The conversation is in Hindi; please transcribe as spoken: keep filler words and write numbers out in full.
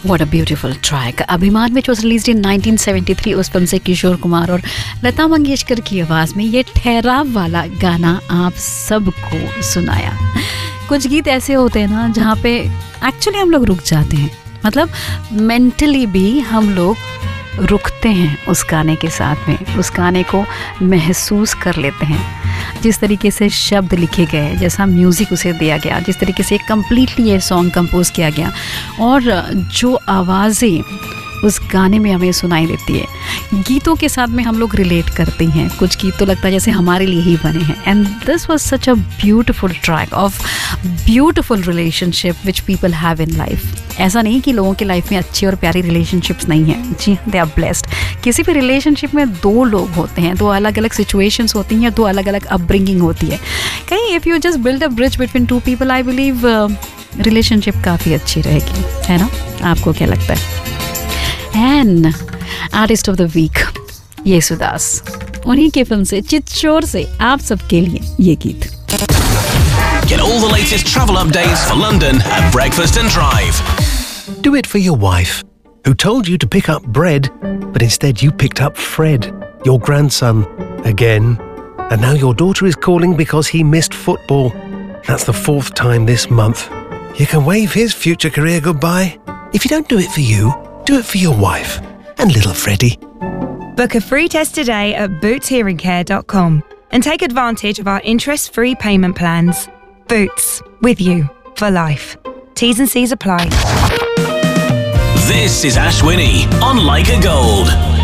What a beautiful track. अभिमान which was released in nineteen seventy-three, उस फिल्म से किशोर कुमार और लता मंगेशकर की आवाज़ में ये ठहराव वाला गाना आप सबको सुनाया. कुछ गीत ऐसे होते हैं ना जहाँ पे एक्चुअली हम लोग रुक जाते हैं, मतलब मेंटली भी हम लोग रुकते हैं उस गाने के साथ में, उस गाने को महसूस कर लेते हैं. जिस तरीके से शब्द लिखे गए, जैसा म्यूज़िक उसे दिया गया, जिस तरीके से कंप्लीटली ये सॉन्ग कंपोज किया गया और जो आवाज़ें उस गाने में हमें सुनाई देती है, गीतों के साथ में हम लोग रिलेट करते हैं. कुछ गीत तो लगता है जैसे हमारे लिए ही बने हैं. And this was such a beautiful track of beautiful relationship which people have in life. ऐसा नहीं कि लोगों की लाइफ में अच्छी और प्यारी रिलेशनशिप्स नहीं हैं. जी, दे आर ब्लेस्ड. किसी भी रिलेशनशिप में दो लोग होते हैं, दो अलग अलग सिचुएशंस होती हैं, दो अलग अलग अपब्रिंगिंग होती है. कहीं if you just build a bridge between two people, I believe relationship काफ़ी अच्छी रहेगी, है ना? आपको क्या लगता है? And artist of the week Yesudas, उन्हीं के फिल्म से चितचोर से आप सबके लिए ये गीत. Get all the latest travel updates for London at Breakfast and Drive. Do it for your wife, who told you to pick up bread, but instead you picked up Fred, your grandson, again. And now your daughter is calling because he missed football. That's the fourth time this month. You can wave his future career goodbye. If you don't do it for you, do it for your wife and little Freddie. Book a free test today at boots hearing care dot com and take advantage of our interest-free payment plans. Boots, with you for life. T's and C's apply. This is Ashwini on Like a Gold.